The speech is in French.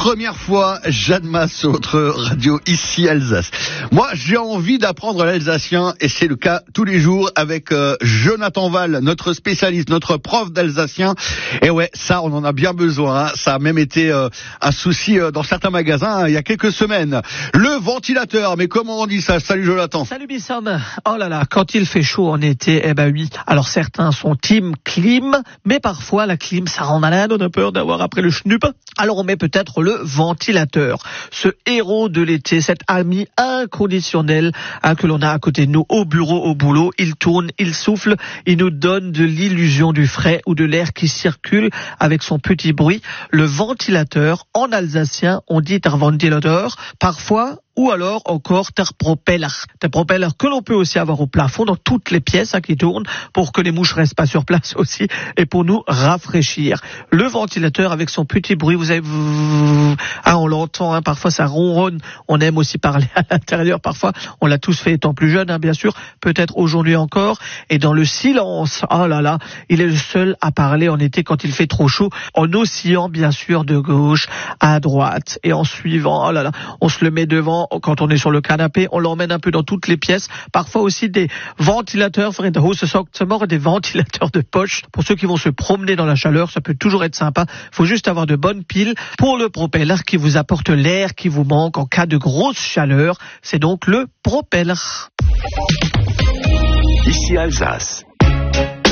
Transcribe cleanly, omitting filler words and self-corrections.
première fois, Jeanne Masse, autre radio ici Alsace. Moi, j'ai envie d'apprendre l'alsacien et c'est le cas tous les jours avec Jonathan Val, notre spécialiste, notre prof d'alsacien. Et ouais, ça, on en a bien besoin. Hein. Ça a même été un souci dans certains magasins il y a quelques semaines. Le ventilateur, mais comment on dit ça? Salut Jonathan. Salut Bissam. Oh là là, quand il fait chaud en été, eh ben oui. Alors certains sont team clim, mais parfois la clim, ça rend malade. On a peur d'avoir après le schnupp. Alors on met peut-être le ventilateur, ce héros de l'été, cet ami inconditionnel que l'on a à côté de nous, au bureau, au boulot. Il tourne, il souffle, il nous donne de l'illusion du frais ou de l'air qui circule avec son petit bruit. Le ventilateur, en alsacien, on dit der Ventilator, parfois, ou alors encore der Propeller. Der Propeller que l'on peut aussi avoir au plafond dans toutes les pièces qui tournent pour que les mouches restent pas sur place aussi et pour nous rafraîchir. Le ventilateur avec son petit bruit, vous avez on l'entend, parfois ça ronronne. On aime aussi parler à l'intérieur parfois. On l'a tous fait étant plus jeune, bien sûr, peut-être aujourd'hui encore. Et dans le silence, oh là là, il est le seul à parler en été quand il fait trop chaud, en oscillant bien sûr de gauche à droite et en suivant. Oh là là, on se le met devant. Quand on est sur le canapé, on l'emmène un peu dans toutes les pièces. Parfois aussi des ventilateurs, des ventilateurs de poche. Pour ceux qui vont se promener dans la chaleur, ça peut toujours être sympa. Il faut juste avoir de bonnes piles pour le propeller qui vous apporte l'air qui vous manque en cas de grosse chaleur. C'est donc le propeller. Ici Alsace.